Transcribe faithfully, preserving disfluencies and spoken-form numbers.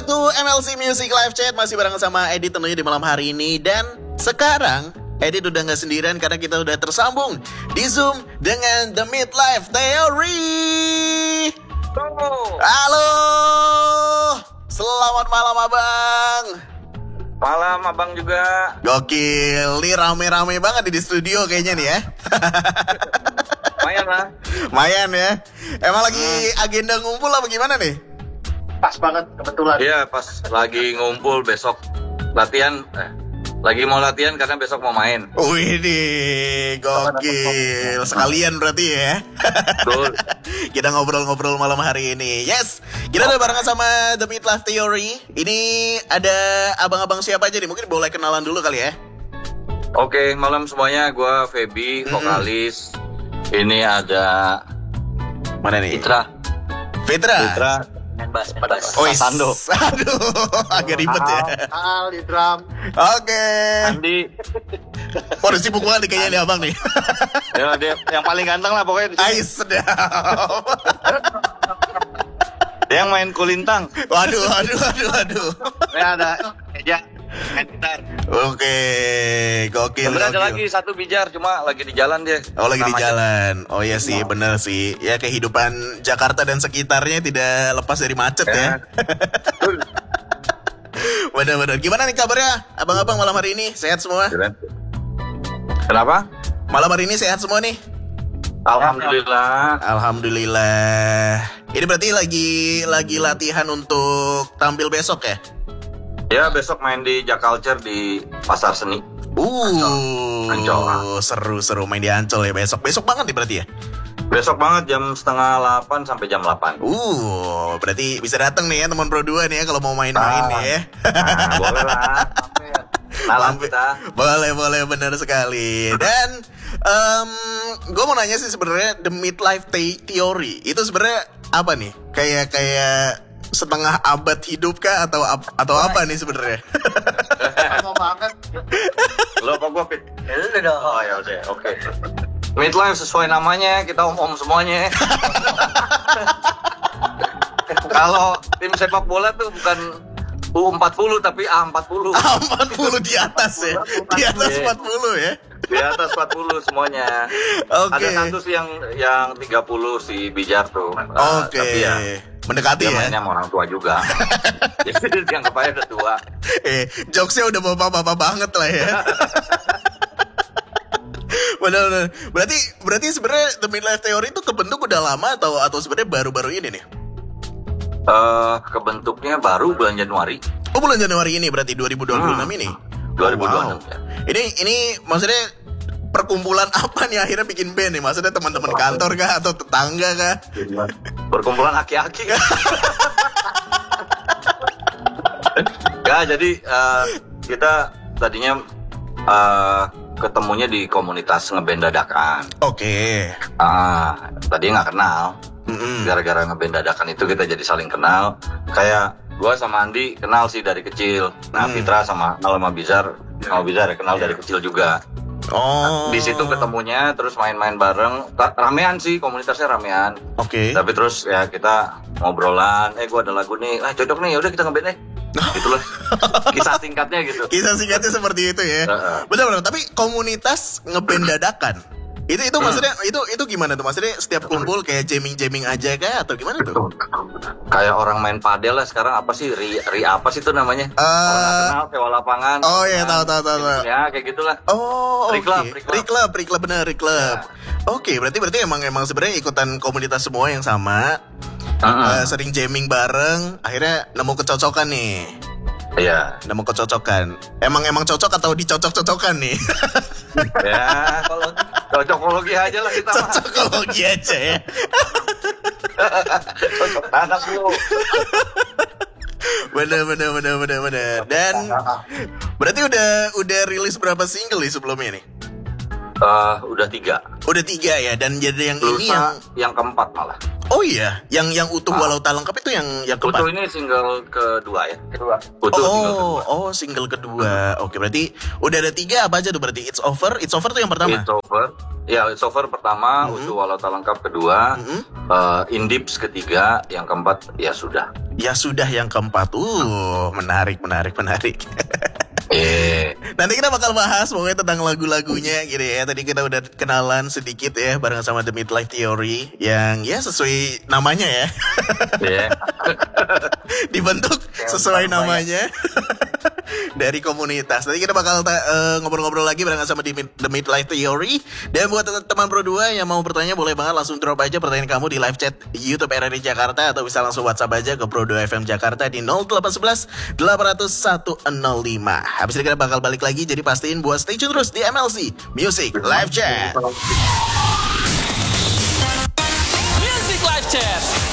back to M L C Music Live Chat. Masih bareng sama Edit tentunya di malam hari ini. Dan sekarang Edit udah gak sendirian karena kita udah tersambung di Zoom dengan The Midlife Theory. Halo, selamat malam abang. Malam abang juga. Gokil, nih rame-rame banget di studio kayaknya nih ya. Lumayan lah. Lumayan ya. Emang lagi hmm. agenda ngumpul apa gimana nih? Pas banget kebetulan. Iya, pas lagi ngumpul besok latihan. Eh, lagi mau latihan karena besok mau main. Wih nih, gokil. Sekalian berarti ya. Betul. Kita ngobrol-ngobrol malam hari ini. Yes, kita udah barengan sama The Midlife Theory. Ini ada abang-abang siapa aja nih? Mungkin boleh kenalan dulu kali ya. Oke, malam semuanya. Gue Feby, vokalis. Mm-hmm. Ini ada mana nih? Fitra. Fitra. Fitra. Main bass, main bass. Oh, Sando. Aduh, agak ribet ya. Al di drum. Oke. Andi. Waduh, sibuk banget nih kayaknya nih abang nih. Ya, dia yang paling ganteng lah pokoknya di sini. Ais, sedap. Dia yang main kulintang. Waduh, waduh, waduh, waduh. Ya ada Eja main gitar. Oke, gokil. Sebenarnya ada gokil. lagi satu bijar, cuma lagi di jalan dia. Oh, lagi di Namanya. jalan. Oh iya sih, bener sih. Ya kehidupan Jakarta dan sekitarnya tidak lepas dari macet ya. Bener-bener. Gimana nih kabarnya abang-abang malam hari ini? Sehat semua? Kenapa? Malam hari ini sehat semua nih? Alhamdulillah. Alhamdulillah. Ini berarti lagi lagi latihan untuk tampil besok ya? Ya, besok main di Jakalcer di Pasar Seni. Uh, Ancol. seru-seru main di Ancol ya besok. Besok banget nih berarti ya? Besok banget jam setengah delapan sampai jam delapan. Uh, berarti bisa datang nih ya teman Pro dua nih ya kalau mau main-main nih ya. Nah, boleh lah. Nalam kita. Boleh, boleh, benar sekali. Dan um, gue mau nanya sih sebenarnya The Midlife Theory itu sebenarnya apa nih? Kayak kayak setengah abad hidup kah atau atau apa nih sebenarnya? Lama banget. Lo apa gua Pit? Ya udah dong. Oh ya udah, oke. Midlife sesuai namanya, kita om-om semuanya. Kalau tim sepak bola tuh bukan U empat puluh tapi A empat puluh. A empat puluh di atas ya. Di atas empat puluh ya. Di atas empat puluh semuanya. Oke. Ada satu sih yang yang tiga puluh si Bijar tuh. Uh, Oke. Tapi ya mendekati dia ya. mainnya sama orang tua juga. Jadi dianggap aja udah tua. Eh, jokesnya udah bapak-bapak banget lah ya. Benar-benar. Berarti berarti sebenarnya The Midlife Theory itu kebentuk udah lama atau atau sebenarnya baru-baru ini nih? Eh, uh, kebentuknya baru bulan Januari. Oh, bulan Januari ini berarti dua ribu dua puluh enam hmm. ini. dua ribu dua puluh enam. Oh, wow. Ya. Ini ini maksudnya perkumpulan apa nih akhirnya bikin band nih? Maksudnya teman-teman kantor kah atau tetangga kah? Perkumpulan aki-aki. Ya, jadi uh, kita tadinya uh, ketemunya di komunitas ngeband dadakan. Oke. Okay. Ah, tadinya nggak kenal. Mm-hmm. Gara-gara ngeband dadakan itu kita jadi saling kenal. Kayak gua sama Andi kenal sih dari kecil. Nah, mm. Fitra sama Alma Bizar, sama Bizar ya kenal dari kecil juga. Oh. Di situ ketemunya, terus main-main bareng. Ramean sih, komunitasnya ramean. Oke. Okay. Tapi terus ya kita ngobrolan. Eh, gua ada lagu nih. Ah, cocok nih. Yaudah kita ngeband deh. Gitulah. Kisah singkatnya gitu. Kisah singkatnya seperti itu ya. Uh-uh. Benar-benar. Tapi komunitas ngeband dadakan. Itu itu hmm. maksudnya itu itu gimana tuh? Maksudnya setiap kumpul kayak jamming-jamming aja kah atau gimana tuh? Kayak orang main padel lah sekarang, apa sih ri, ri apa sih itu namanya? Uh, orang kenal sewa lapangan. Oh iya, tahu tahu tahu. Ya kayak gitulah. Oh, oke. Okay. Ri club, ri club benar, ri club. Ya. Oke, okay, berarti berarti emang emang sebenarnya ikutan komunitas semua yang sama. Uh-uh. Uh, sering jamming bareng, akhirnya nemu kecocokan nih. Iya. Nemu kecocokan. Emang emang cocok atau dicocok-cocokan nih? Ya, kalau cocokologi aja lah kita. Cocokologi aja ya. Cocok tanah lu. Bener bener bener bener bener. Dan berarti udah udah rilis berapa single nih sebelumnya nih? Uh, udah tiga. Udah tiga ya, dan jadi yang Lusa ini yang yang keempat malah. Oh iya, yang yang utuh ah. walau tak lengkap itu yang yang keempat. Utuh ini single kedua ya. Kedua. Utuh oh, single kedua. Oh, single kedua. Oke, berarti udah ada tiga apa aja tuh berarti? It's Over, It's Over tuh yang pertama. It's Over. Ya, It's Over pertama, mm-hmm. Utuh walau tak lengkap kedua, mm-hmm. uh, In Deeps ketiga, yang keempat ya sudah. Ya sudah yang keempat. Uh, menarik, menarik, menarik. Iya. Nanti kita bakal bahas pokoknya tentang lagu-lagunya gitu ya. Tadi kita udah kenalan sedikit ya bareng sama The Midlife Theory yang ya sesuai namanya ya. Iya. Dibentuk sesuai namanya. Dari komunitas. Nanti kita bakal uh, ngobrol-ngobrol lagi bareng sama di Mid- The Midlife Theory. Dan buat teman-teman Pro dua yang mau bertanya boleh banget langsung drop aja pertanyaan kamu di live chat YouTube R R I Jakarta atau bisa langsung WhatsApp aja ke Pro dua F M Jakarta di nol delapan satu satu delapan nol satu nol lima. Habis ini kita bakal balik lagi, jadi pastiin buat stay tune terus di M L C Music Live Chat. Music Live Chat.